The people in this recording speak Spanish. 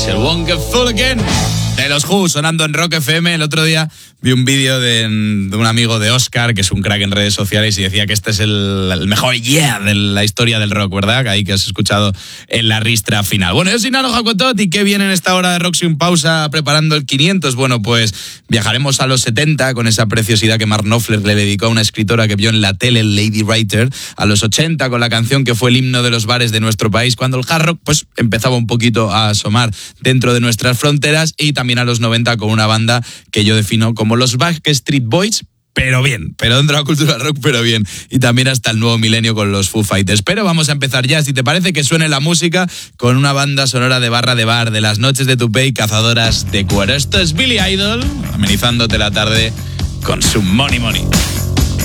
el Won't Get Full Again de los Who sonando en Rock FM. El otro día vi un vídeo de un amigo de Oscar, que es un crack en redes sociales, y decía que este es el mejor de la historia del rock, ¿verdad? Ahí que has escuchado en la ristra final. Bueno, yo soy Nano Jacotot y ¿qué viene en esta hora de Rock sin pausa preparando el 500? Bueno, pues viajaremos a los 70 con esa preciosidad que Mark Knopfler le dedicó a una escritora que vio en la tele, Lady Writer, a los 80 con la canción que fue el himno de los bares de nuestro país cuando el hard rock pues empezaba un poquito a asomar dentro de nuestras fronteras, y también a los 90 con una banda que yo defino como los Backstreet Boys, pero bien, pero dentro de la cultura rock, pero bien. Y también hasta el nuevo milenio con los Foo Fighters. Pero vamos a empezar ya, si te parece, que suene la música con una banda sonora de barra de bar, de las noches de Tupé y cazadoras de cuero. Esto es Billy Idol, amenizándote la tarde con su Money Money.